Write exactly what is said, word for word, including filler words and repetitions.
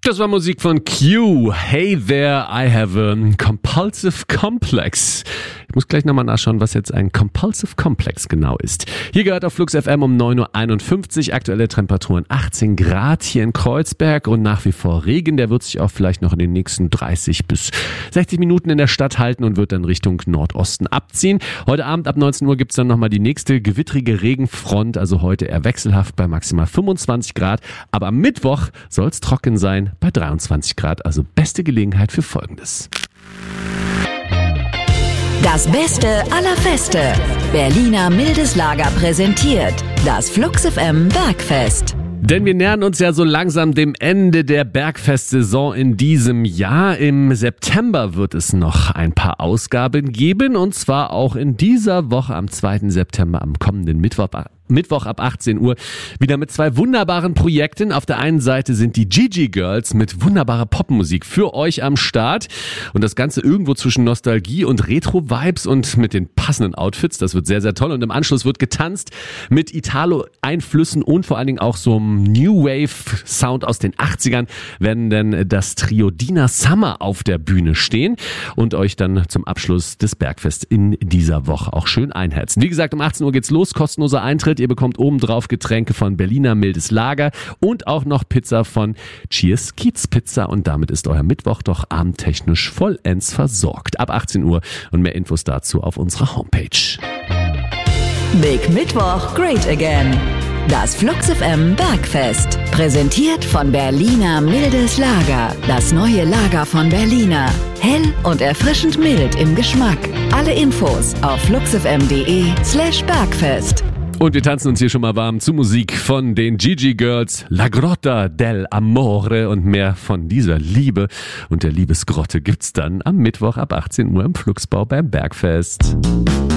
Das war Musik von Q. Hey there, I have a compulsive complex. Ich muss gleich nochmal nachschauen, was jetzt ein compulsive complex genau ist. Hier gehört auf Flux F M um neun Uhr einundfünfzig, aktuelle Temperaturen achtzehn Grad hier in Kreuzberg und nach wie vor Regen. Der wird sich auch vielleicht noch in den nächsten dreißig bis sechzig Minuten in der Stadt halten und wird dann Richtung Nordosten abziehen. Heute Abend ab neunzehn Uhr gibt es dann nochmal die nächste gewittrige Regenfront, also heute eher wechselhaft bei maximal fünfundzwanzig Grad. Aber am Mittwoch soll es trocken sein bei dreiundzwanzig Grad, also beste Gelegenheit für Folgendes. Das Beste aller Feste. Berliner Mildes Lager präsentiert das Flux F M Bergfest. Denn wir nähern uns ja so langsam dem Ende der Bergfest-Saison in diesem Jahr. Im September wird es noch ein paar Ausgaben geben und zwar auch in dieser Woche am zweiten September, am kommenden Mittwoch. Mittwoch ab achtzehn Uhr wieder mit zwei wunderbaren Projekten. Auf der einen Seite sind die Gigi Girls mit wunderbarer Popmusik für euch am Start und das Ganze irgendwo zwischen Nostalgie und Retro-Vibes und mit den passenden Outfits. Das wird sehr, sehr toll und im Anschluss wird getanzt mit Italo-Einflüssen und vor allen Dingen auch so einem New Wave-Sound aus den achtzigern werden dann das Trio Dina Summer auf der Bühne stehen und euch dann zum Abschluss des Bergfests in dieser Woche auch schön einherzen. Wie gesagt, um achtzehn Uhr geht's los, kostenloser Eintritt. Ihr bekommt obendrauf Getränke von Berliner Mildes Lager und auch noch Pizza von Cheers Kiez Pizza und damit ist euer Mittwoch doch abendtechnisch vollends versorgt. Ab achtzehn Uhr und mehr Infos dazu auf unserer Homepage. Big Mittwoch, great again. Das Flux F M Bergfest. Präsentiert von Berliner Mildes Lager. Das neue Lager von Berliner. Hell und erfrischend mild im Geschmack. Alle Infos auf fluxfm.de slash Bergfest. Und wir tanzen uns hier schon mal warm zu Musik von den Gigi Girls, La Grotta del Amore und mehr von dieser Liebe und der Liebesgrotte gibt's dann am Mittwoch ab achtzehn Uhr im Fluxbau beim Bergfest.